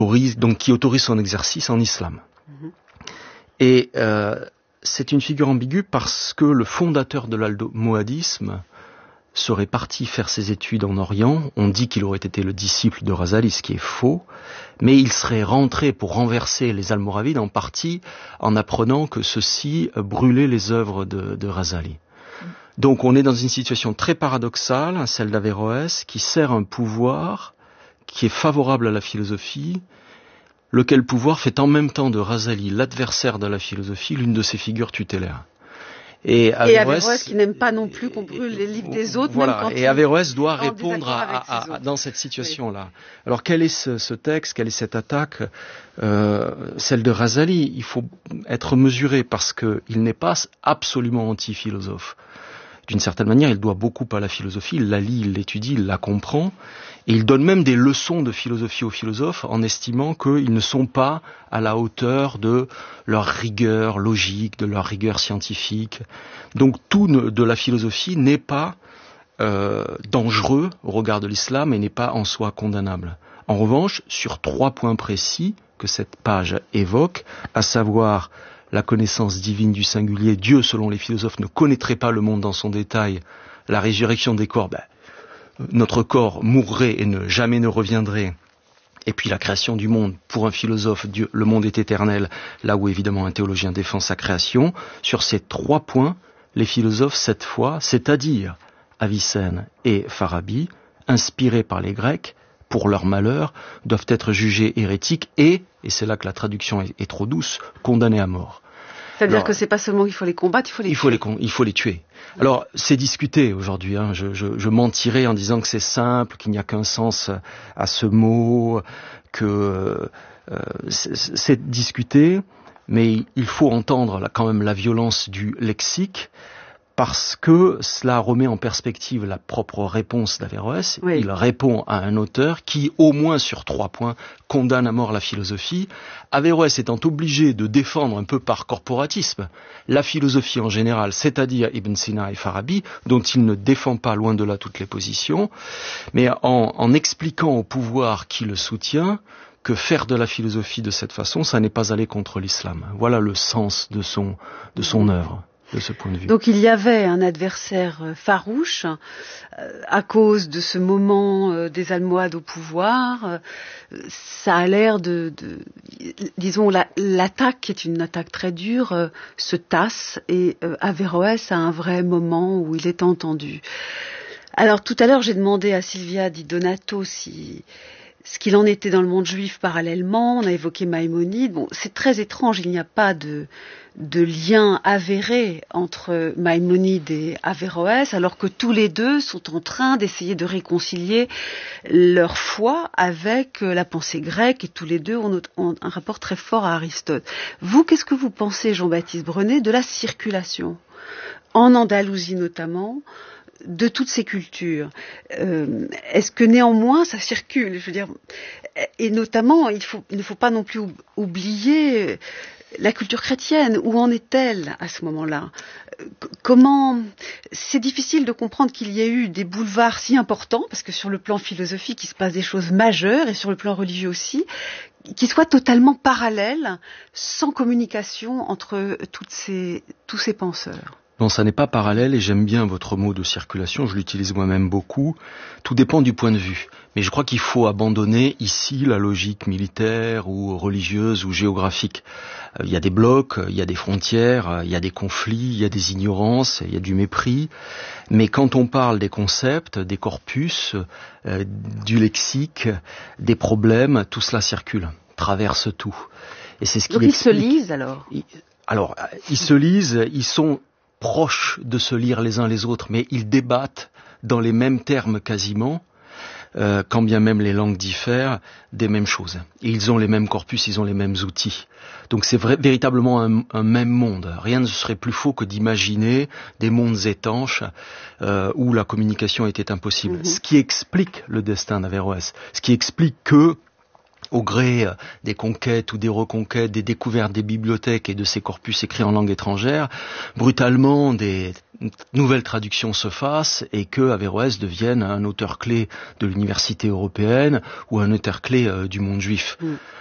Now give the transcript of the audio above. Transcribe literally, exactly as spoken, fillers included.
autorise, donc qui autorise son exercice en islam. Mmh. Et euh, c'est une figure ambiguë parce que le fondateur de l'almohadisme serait parti faire ses études en Orient. On dit qu'il aurait été le disciple de Razali, ce qui est faux, mais il serait rentré pour renverser les Almoravides en partie en apprenant que ceux-ci brûlaient les œuvres de, de Razali. Donc on est dans une situation très paradoxale, celle d'Averroès, qui sert un pouvoir qui est favorable à la philosophie, lequel pouvoir fait en même temps de Razali l'adversaire de la philosophie, l'une de ses figures tutélaires. Et Averroès, et Averroès qui n'aime pas non plus qu'on brûle les livres des autres. Voilà, même quand et Averroès doit répondre à, à, à, à, dans cette situation-là. Oui. Alors quel est ce, ce texte, quelle est cette attaque euh, Celle de Razali, il faut être mesuré parce qu'il n'est pas absolument anti-philosophe. D'une certaine manière, il doit beaucoup à la philosophie, il la lit, il l'étudie, il la comprend, et il donne même des leçons de philosophie aux philosophes en estimant qu'ils ne sont pas à la hauteur de leur rigueur logique, de leur rigueur scientifique. Donc tout de la philosophie n'est pas euh, dangereux au regard de l'islam et n'est pas en soi condamnable. En revanche, sur trois points précis que cette page évoque, à savoir la connaissance divine du singulier, Dieu, selon les philosophes, ne connaîtrait pas le monde dans son détail. La résurrection des corps, ben, notre corps mourrait et ne jamais ne reviendrait. Et puis la création du monde, pour un philosophe, Dieu, le monde est éternel, là où évidemment un théologien défend sa création. Sur ces trois points, les philosophes, cette fois, c'est-à-dire Avicenne et Farabi, inspirés par les Grecs, pour leur malheur, doivent être jugés hérétiques et, et c'est là que la traduction est, est trop douce, condamnés à mort. C'est-à-dire Alors, que c'est pas seulement qu'il faut les combattre, il faut les il tuer. Faut les, il faut les tuer. Alors, c'est discuté aujourd'hui. Hein. Je, je, je mentirais en disant que c'est simple, qu'il n'y a qu'un sens à ce mot, que euh, c'est, c'est discuté, mais il faut entendre là, quand même la violence du lexique, parce que cela remet en perspective la propre réponse d'Averroès. Oui. Il répond à un auteur qui, au moins sur trois points, condamne à mort la philosophie. Averroès étant obligé de défendre un peu par corporatisme la philosophie en général, c'est-à-dire Ibn Sina et Farabi, dont il ne défend pas loin de là toutes les positions, mais en, en expliquant au pouvoir qui le soutient que faire de la philosophie de cette façon, ça n'est pas aller contre l'islam. Voilà le sens de son, de son œuvre. De ce point de vue. Donc il y avait un adversaire farouche euh, à cause de ce moment euh, des Almohades au pouvoir. Euh, ça a l'air de, de disons, la, l'attaque, qui est une attaque très dure, euh, se tasse et euh, Averroès a un vrai moment où il est entendu. Alors tout à l'heure, j'ai demandé à Silvia Di Donato si ce qu'il en était dans le monde juif parallèlement. On a évoqué Maïmonide. Bon, c'est très étrange, il n'y a pas de de lien avéré entre Maïmonide et Averroès, alors que tous les deux sont en train d'essayer de réconcilier leur foi avec la pensée grecque, et tous les deux ont un rapport très fort à Aristote. Vous, qu'est-ce que vous pensez, Jean-Baptiste Brenet, de la circulation, en Andalousie notamment, de toutes ces cultures? euh, Est-ce que néanmoins ça circule? Je veux dire, et notamment, il, faut, il ne faut pas non plus oublier la culture chrétienne. Où en est-elle à ce moment-là? Comment? C'est difficile de comprendre qu'il y ait eu des boulevards si importants, parce que sur le plan philosophique, il se passe des choses majeures, et sur le plan religieux aussi, qui soient totalement parallèles, sans communication entre toutes ces, tous ces penseurs. Non, ça n'est pas parallèle, et j'aime bien votre mot de circulation, je l'utilise moi-même beaucoup. Tout dépend du point de vue. Mais je crois qu'il faut abandonner ici la logique militaire ou religieuse ou géographique. Il y a des blocs, il y a des frontières, il y a des conflits, il y a des ignorances, il y a du mépris. Mais quand on parle des concepts, des corpus, euh, du lexique, des problèmes, tout cela circule, traverse tout. Et c'est ce qui Donc ils se lisent alors ils, Alors, ils se lisent, ils sont proches de se lire les uns les autres, mais ils débattent dans les mêmes termes quasiment, euh, quand bien même les langues diffèrent, des mêmes choses. Et ils ont les mêmes corpus, ils ont les mêmes outils. Donc c'est vrai, véritablement un, un même monde. Rien ne serait plus faux que d'imaginer des mondes étanches euh, où la communication était impossible. Mm-hmm. Ce qui explique le destin d'Averroès, ce qui explique que au gré des conquêtes ou des reconquêtes, des découvertes des bibliothèques et de ces corpus écrits en langue étrangère, brutalement des nouvelles traductions se fassent et que Averroès devienne un auteur clé de l'université européenne ou un auteur clé euh, du monde juif. Mm.